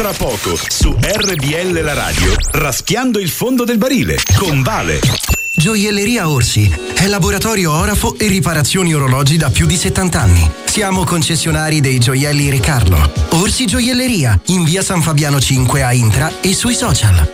Tra poco su RBL La Radio, raschiando il fondo del barile con Vale. Gioielleria Orsi è laboratorio orafo e riparazioni orologi da più di 70 anni. Siamo concessionari dei gioielli Re Carlo. Orsi Gioielleria, in via San Fabiano 5 a Intra e sui social.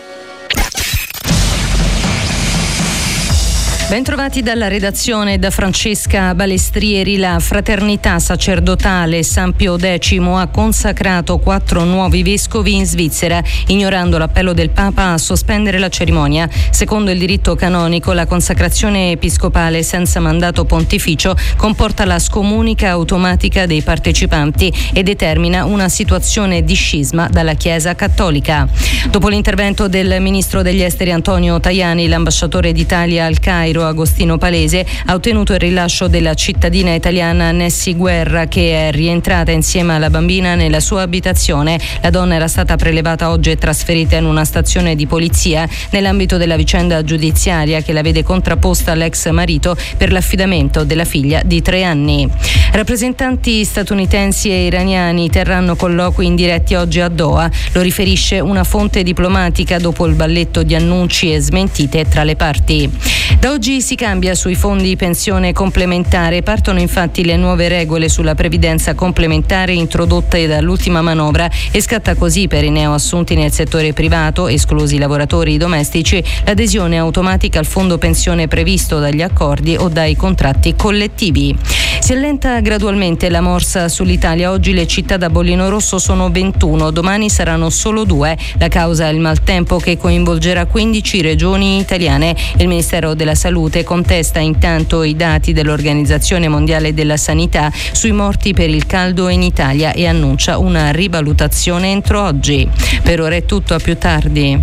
Bentrovati dalla redazione da Francesca Balestrieri. La fraternità sacerdotale San Pio X ha consacrato 4 nuovi vescovi in Svizzera, ignorando l'appello del Papa a sospendere la cerimonia. Secondo il diritto canonico, la consacrazione episcopale senza mandato pontificio comporta la scomunica automatica dei partecipanti e determina una situazione di scisma dalla Chiesa cattolica. Dopo l'intervento del ministro degli esteri Antonio Tajani, l'ambasciatore d'Italia al Cairo Agostino Palese ha ottenuto il rilascio della cittadina italiana Nessi Guerra, che è rientrata insieme alla bambina nella sua abitazione. La donna era stata prelevata oggi e trasferita in una stazione di polizia nell'ambito della vicenda giudiziaria che la vede contrapposta all'ex marito per l'affidamento della figlia di 3 anni. Rappresentanti statunitensi e iraniani terranno colloqui indiretti oggi a Doha, lo riferisce una fonte diplomatica dopo il balletto di annunci e smentite tra le parti. Da oggi si cambia sui fondi pensione complementare. Partono infatti le nuove regole sulla previdenza complementare introdotte dall'ultima manovra e scatta così per i neoassunti nel settore privato, esclusi i lavoratori domestici, l'adesione automatica al fondo pensione previsto dagli accordi o dai contratti collettivi. Si allenta gradualmente la morsa sull'Italia. Oggi le città da bollino rosso sono 21, domani saranno solo 2. La causa è il maltempo che coinvolgerà 15 regioni italiane. Il Ministero della Salute contesta intanto i dati dell'Organizzazione Mondiale della Sanità sui morti per il caldo in Italia e annuncia una rivalutazione entro oggi. Per ora è tutto, a più tardi.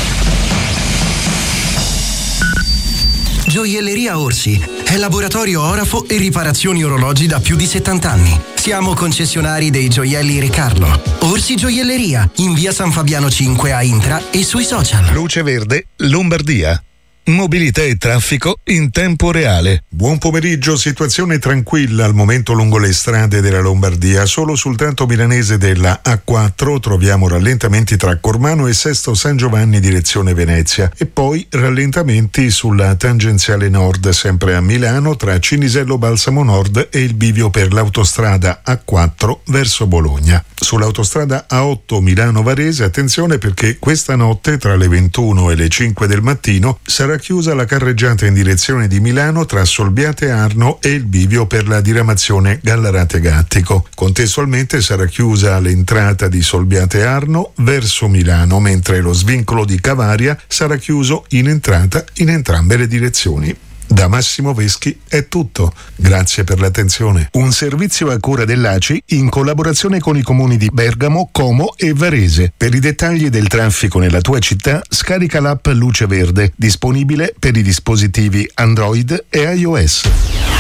Gioielleria Orsi è laboratorio orafo e riparazioni orologi da più di 70 anni. Siamo concessionari dei gioielli Re Carlo. Orsi Gioielleria, in via San Fabiano 5 a Intra e sui social. Luce Verde, Lombardia. Mobilità e traffico in tempo reale. Buon pomeriggio, situazione tranquilla al momento lungo le strade della Lombardia. Solo sul tratto milanese della A4 troviamo rallentamenti tra Cormano e Sesto San Giovanni direzione Venezia e poi rallentamenti sulla tangenziale nord sempre a Milano tra Cinisello Balsamo Nord e il bivio per l'autostrada A4 verso Bologna. Sull'autostrada A8 Milano Varese attenzione perché questa notte tra le 21 e le 5 del mattino sarà chiusa la carreggiata in direzione di Milano tra Solbiate Arno e il bivio per la diramazione Gallarate Gattico. Contestualmente sarà chiusa l'entrata di Solbiate Arno verso Milano, mentre lo svincolo di Cavaria sarà chiuso in entrata in entrambe le direzioni. Da Massimo Veschi è tutto. Grazie per l'attenzione. Un servizio a cura dell'ACI in collaborazione con i comuni di Bergamo, Como e Varese. Per i dettagli del traffico nella tua città, scarica l'app Luce Verde, disponibile per i dispositivi Android e iOS.